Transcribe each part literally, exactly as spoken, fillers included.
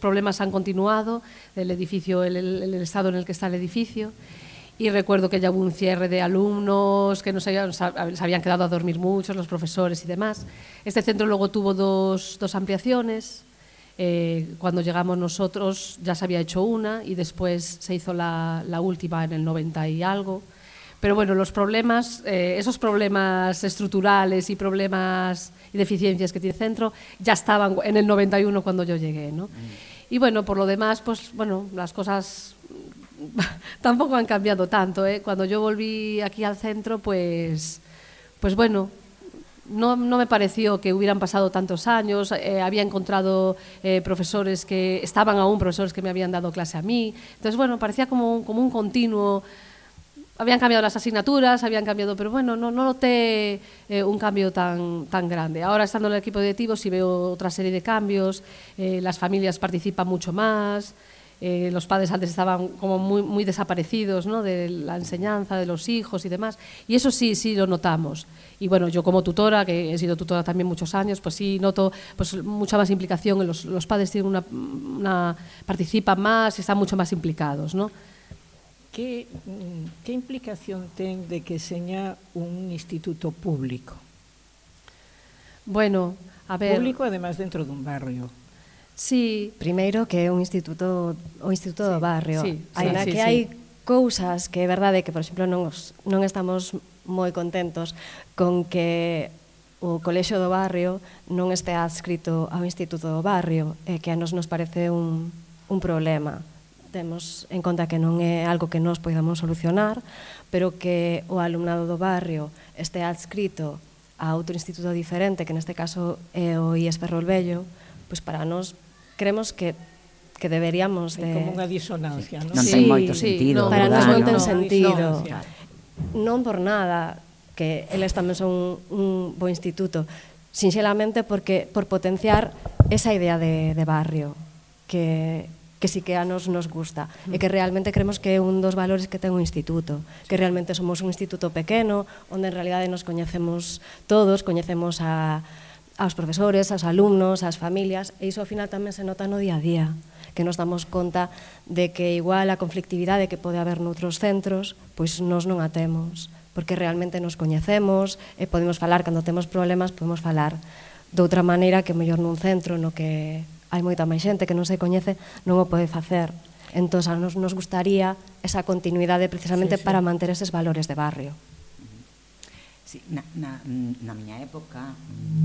problemas han continuado, el edificio, el, el, el estado en el que está el edificio. Y recuerdo que ya hubo un cierre de alumnos, que no se habían, se habían quedado a dormir muchos, los profesores y demás. Este centro luego tuvo dos, dos ampliaciones. Eh, cuando llegamos nosotros ya se había hecho una y después se hizo la, la última en el noventa y algo. Pero bueno, los problemas, eh, esos problemas estructurales y problemas y deficiencias que tiene el centro ya estaban en el noventa y uno cuando yo llegué, ¿no? Mm. Y bueno, por lo demás, pues bueno, las cosas tampoco han cambiado tanto, ¿eh? Cuando yo volví aquí al centro, pues, pues bueno, no, no me pareció que hubieran pasado tantos años. Eh, había encontrado eh, profesores que estaban aún, profesores que me habían dado clase a mí. Entonces, bueno, parecía como un, como un continuo. Habían cambiado las asignaturas, habían cambiado, pero bueno, no, no noté eh, un cambio tan, tan grande. Ahora, estando en el equipo directivo, sí veo otra serie de cambios. Eh, las familias participan mucho más. Eh, los padres antes estaban como muy, muy desaparecidos, ¿no?, de la enseñanza, de los hijos y demás, y eso sí, sí lo notamos. Y bueno, yo como tutora, que he sido tutora también muchos años, pues sí noto pues, mucha más implicación, en los, los padres tienen una, una, participan más y están mucho más implicados, ¿no? Que, que implicación ten de que seña un instituto público? Bueno, a ver... Público, además, dentro dun barrio. Sí. Primeiro que é un instituto o instituto do barrio. Sí, Ainda sí, que sí, hai sí. cousas que é verdade que, por exemplo, non, os, non estamos moi contentos con que o colexio do barrio non este adscrito ao instituto do barrio, e que a nos nos parece un, un problema. Temos en conta que non é algo que nos podamos solucionar, pero que o alumnado do barrio este adscrito a outro instituto diferente, que neste caso é o I E S Ferrolvello, pois para nós creemos que que deberíamos de... É como unha disonancia, non? Non Sí, ten moito sí, sentido. no, para nós non ten no, sentido. no. Non por nada, que eles tamén son un bo instituto, sinxelamente porque por potenciar esa idea de, de barrio, que, que sí que a nos nos gusta, e que realmente creemos que é un dos valores que ten o instituto, que realmente somos un instituto pequeno, onde en realidade nos coñecemos todos, coñecemos a aos profesores, aos alumnos, ás familias, e iso ao final tamén se nota no día a día, que nos damos conta de que igual a conflictividade que pode haber noutros centros, pois nos non a temos, porque realmente nos coñecemos e podemos falar, cando temos problemas, podemos falar de outra maneira que mellor nun centro no que hai moita máis xente que non se coñece, non o pode facer. Entón, a nos nos gustaría esa continuidade precisamente sí, sí. para manter eses valores de barrio. Sí, na, na, na miña época,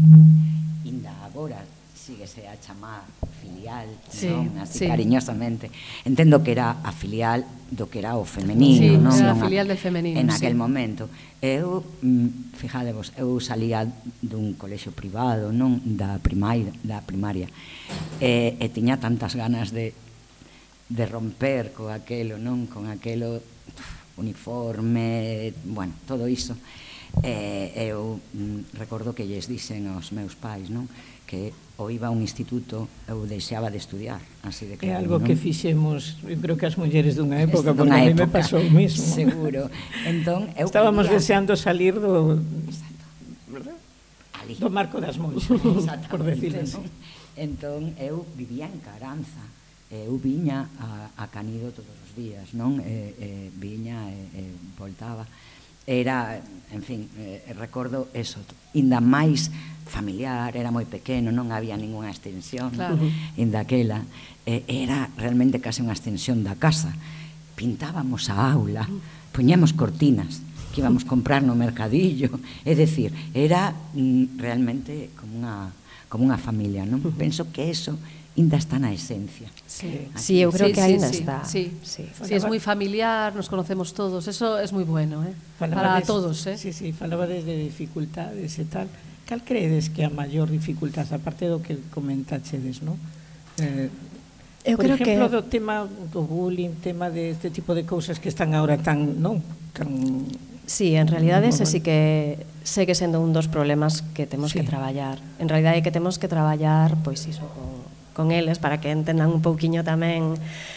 inda agora, síguese a chamar filial, sí, non? Así sí. cariñosamente. Entendo que era a filial do que era o femenino, sí, non? era a non filial del femenino, en aquel sí. momento. Eu, fijadevos, eu salía dun colexio privado, non? Da primaria, da primaria. E, e tiña tantas ganas de, de romper co aquelo, non? Con aquelo uf, uniforme, bueno, todo iso. E eu mm, recordo que lles dixen aos meus pais, non, que ou iba a un instituto eu deixaba de estudiar, así de claro. É claro, algo non? que fixemos, eu creo que as mulleres dunha época, Dunha porque a mí me época, pasou o mismo. Seguro. Entón, eu estábamos quería... deseando salir do, Exacto. Ali. do marco das monxas, por decirlo así. Entón, eu vivía en Caranza. Eu viña a, a Canido todos os días, non? E, e, viña e, e voltaba. Era, en fin, eh, recordo eso, inda máis familiar, era moi pequeno, non había ningunha extensión, Claro. inda aquela, eh, era realmente case unha extensión da casa. Pintábamos a aula, poñemos cortinas que íbamos comprar no mercadillo, é dicir, era mm, realmente como unha, como unha familia, non? Penso que eso ainda está na esencia. Sí, sí eu creo sí, que sí, ainda sí, está. Sí, sí. sí, es muy familiar, nos conocemos todos, eso es muy bueno, ¿eh? Para todos, ¿eh? Sí, sí, falaba de dificultades e tal. Cal creedes que a maior dificultade, aparte do que comentachedes, non? Eh, Eu por creo exemplo, que... do tema do bullying, tema de este tipo de cousas que están agora tan, non? Tan... Sí, en realidade ese sí que segue sendo un dos problemas que temos Sí. que traballar. En realidade que temos que traballar, pois iso, con, con eles, para que entendan un pouquiño tamén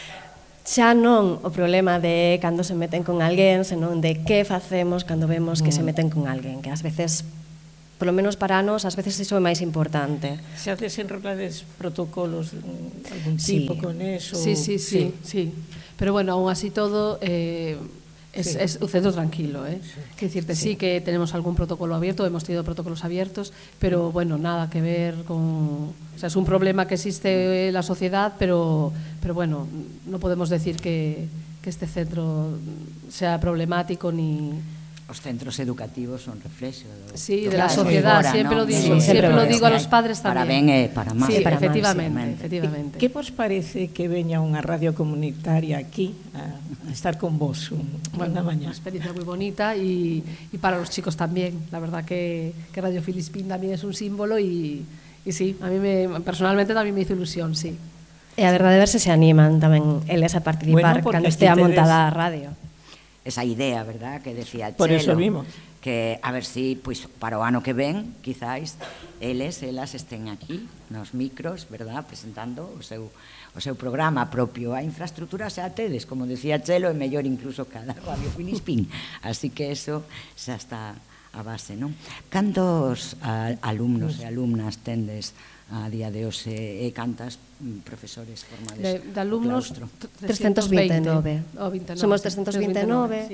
xa non o problema de cando se meten con alguén, senón de que facemos cando vemos que se meten con alguén, que ás veces polo menos para nós, ás veces iso é máis importante. Se desenrolades protocolos de algún tipo Sí. con eso? Sí, sí, sí, sí. Pero bueno, aún así todo, eh, es, Sí. es un centro tranquilo, ¿eh? Quiero decirte, sí. sí que tenemos algún protocolo abierto, hemos tenido protocolos abiertos, pero bueno, nada que ver con... O sea, es un problema que existe en la sociedad, pero, pero bueno, no podemos decir que, que este centro sea problemático ni... Os centros educativos son reflexo do, Sí, do de la que sociedad, agora, siempre non? lo digo, Sí, siempre siempre lo lo digo a que los hai padres para también. ben e para mal. Sí, para mal, efectivamente, sí. efectivamente. Que vos parece que veña unha radio comunitaria aquí a, a estar con vos un, Bueno, unha una mañá? experiencia muy bonita y, y para los chicos también. La verdad que, que Radio Filispín también es un símbolo y, y sí, a mí me, personalmente también me hizo ilusión, sí. E a verdade é ver se se animan tamén eles a participar Bueno, porque cando aquí estea tedes- montada a radio. Esa idea, verdad, que decía Chelo. Por eso vimos. Que a ver si, pois, para o ano que ven, quizáis, eles, elas estén aquí, nos micros, verdad, presentando o seu, o seu programa propio. A infraestructura xa tedes, como decía Chelo, é mellor incluso que a da Radio Filispín. Así que eso xa está a base, non? Cantos a, alumnos e alumnas tendes a día de hoxe e cantas mm, profesores formades De, de no alumnos, claustro? trescentos veintenove. Oh, veintenove, Somos sí, trescentos veintenove. sí.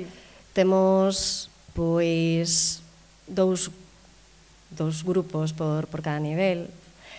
Temos, pois, dous, dous grupos por, por cada nivel.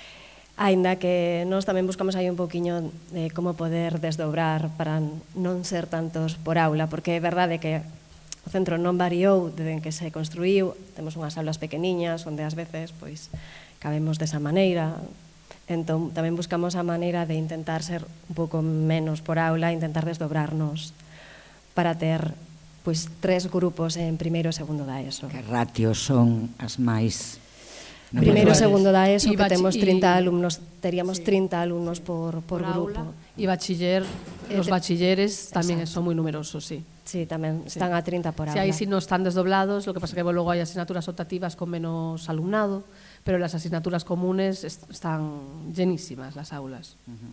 Aínda que nós tamén buscamos aí un pouquiño de como poder desdobrar para non ser tantos por aula, porque é verdade que o centro non variou desde que se construíu, temos unhas aulas pequeniñas onde ás veces pois cabemos desa maneira. Entón, tamén buscamos a maneira de intentar ser un pouco menos por aula, intentar desdobrarnos para ter pois tres grupos en primeiro e segundo da ESO. Que ratios son as máis... Primeiro e Habituales. segundo da ESO, Y que bachi- temos y- trinta alumnos, teríamos Sí. trinta alumnos por, por, grupo. aula. Y bachiller, Eh, los te- bachilleres también Exacto. son muy numerosos, sí. Sí, tamén están a trinta por Si aula. ahí sí no están desdoblados, lo que pasa es que luego hay asignaturas optativas con menos alumnado, pero las asignaturas comunes est- están llenísimas las aulas.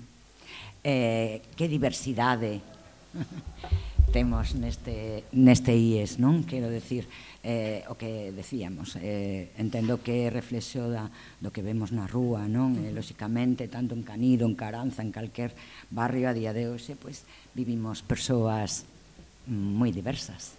Eh, que diversidade temos neste, neste I E S, non? Quero decir, eh, o que decíamos, eh, entendo que é reflexo da, do que vemos na rúa, non? Eh, lóxicamente, tanto en Canido, en Caranza, en calquer barrio a día de hoxe, pois, vivimos persoas moi diversas.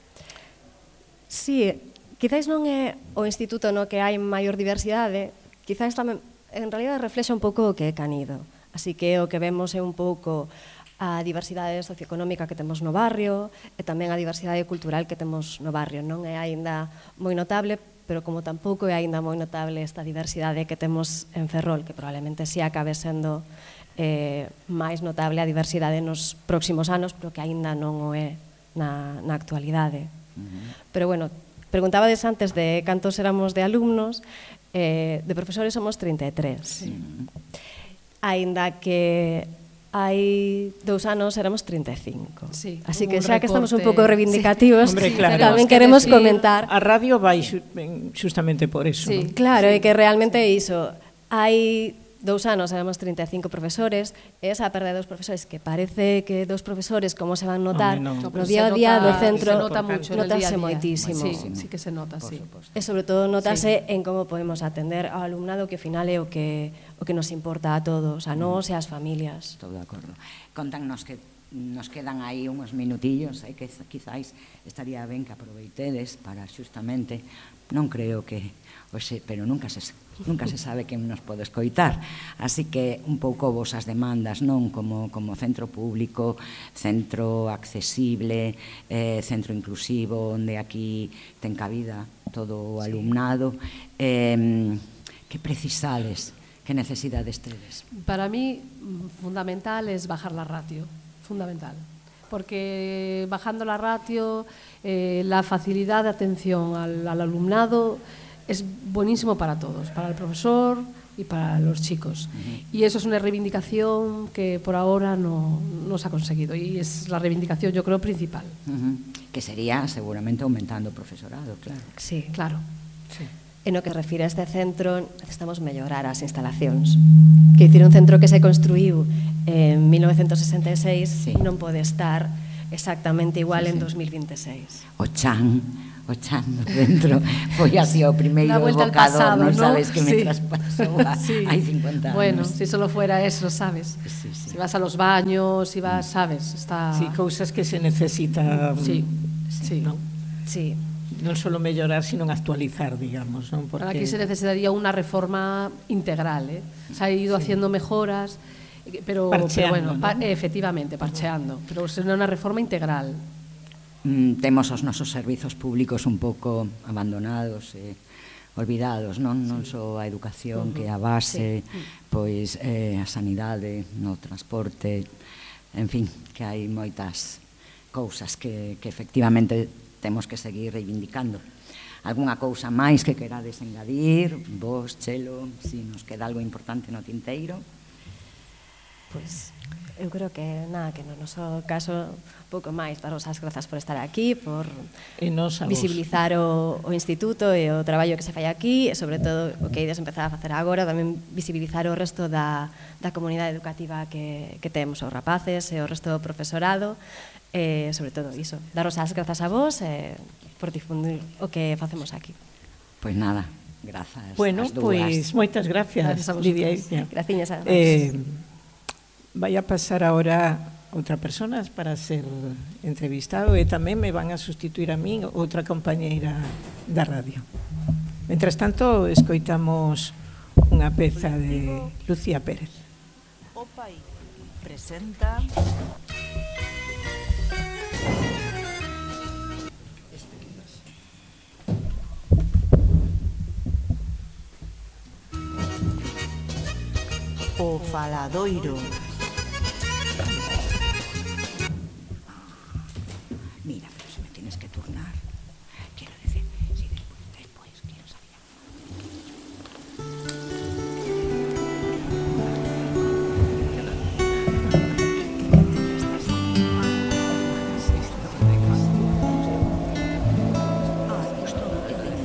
Sí, quizáis non é o instituto no que hai maior diversidade, quizáis tamén, en realidad reflexa un pouco o que é Canido. Así que o que vemos é un pouco a diversidade socioeconómica que temos no barrio e tamén a diversidade cultural que temos no barrio. Non é aínda moi notable, pero como tampouco é aínda moi notable esta diversidade que temos en Ferrol, que probablemente si acabe sendo eh, máis notable a diversidade nos próximos anos, pero que aínda non o é na, na actualidade. Pero bueno, preguntabades antes de cantos éramos de alumnos, eh, de profesores somos trinta e tres. Sí. Aínda que hai dous anos éramos trinta e cinco. Sí, Así hubo que un xa que estamos un recorte. pouco reivindicativos, Sí. Hombre, claro. tamén Queremos queremos que decir- comentar. A radio vai xu- ben, justamente por eso, Sí. non? Claro, é que realmente é iso. Hai dous anos éramos trinta e cinco profesores, e esa perda de dos profesores, que parece que dos profesores como se van notar Home, non. no pero día a se día nota- do centro, se nota mucho en el notase día a día. moitísimo. Sí, sí que se nota, sí. E sobre todo notase en como podemos atender ao alumnado, que ao final é o que o que nos importa a todos, a nós e ás familias. Estou de acordo. Contannos que nos quedan aí uns minutillos, hai que quizáis estaría ben que aproveitedes para xustamente, non creo que, oxe, pero nunca se nunca se sabe quen nos pode escoitar. Así que un pouco vosas demandas, non? Como, como centro público, centro accesible, eh, centro inclusivo, onde aquí ten cabida todo o alumnado. Eh, que precisades? Que necesidades tedes? Para mí, mm, fundamental es bajar la ratio, fundamental. Porque bajando la ratio, eh, la facilidad de atención al, al alumnado es buenísimo para todos, para el profesor y para los chicos. Y eso es una reivindicación que por ahora no, no se ha conseguido y es la reivindicación, yo creo, principal. Uh-huh. Que sería seguramente aumentando o profesorado, claro. Sí. Claro. En o que refire a este centro, necesitamos mellorar as instalacións. Que dicir, un centro que se construíu en mil novecentos sesenta e seis Sí. non pode estar exactamente igual Sí, sí. en dos mil vinte e seis. O chan, o chan dentro. Foi así o primeiro Una vuelta al bocado, pasado, non ¿no? sabes que me Sí. traspasou a, Sí. hai cincuenta Bueno, anos. si solo fuera eso, ¿sabes? Sí, sí. Si vas a los baños, si vas, ¿sabes? Está... Sí, cousas que se necesita Sí, sí. non? Sí. non solo mellorar, sino actualizar, digamos, non? Ahora aquí se necesitaría una reforma integral, ¿eh? Se ha ido haciendo mejoras, eh, pero, pero Parcheando, bueno, pa- ¿no? efectivamente, parcheando, pero será una reforma integral. Mm, temos os nosos servizos públicos un pouco abandonados e olvidados, non? Non só a educación, que é a base, pois eh, a sanidade, no transporte, en fin, que hai moitas cousas que, que efectivamente temos que seguir reivindicando. Algúna cousa máis que querades engadir, vos, Chelo, si nos queda algo importante no tinteiro? Pois eu creo que nada, que no noso caso pouco máis, daros as grazas por estar aquí, por E nos a vos. visibilizar o, o instituto e o traballo que se fai aquí e sobre todo o que ides empezar a facer agora, tamén visibilizar o resto da, da comunidade educativa que, que temos, os rapaces e o resto do profesorado e sobre todo iso, daros as grazas a vos e por difundir o que facemos aquí. Pois nada, grazas Bueno, as dúas. pois moitas gracias, Gracias a vosotros. Lidia Icia. Graciñas a vos. Eh, vai a pasar ahora outra persona para ser entrevistado e tamén me van a sustituir a min outra compañeira da radio. Mentras tanto, escoitamos unha peza de Lucía Pérez. O País presenta O Faladoiro.